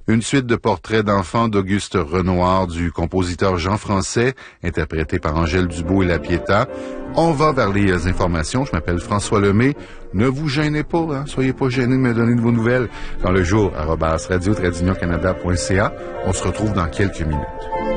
Une suite de portraits d'enfants d'Auguste Renoir du compositeur Jean Français, interprété par Angèle Dubois et La Pietà. On va vers les informations. Je m'appelle François Lemay. Ne vous gênez pas, hein? Soyez pas gênés de me donner de vos nouvelles dans le jour @radio-canada.ca. On se retrouve dans quelques minutes.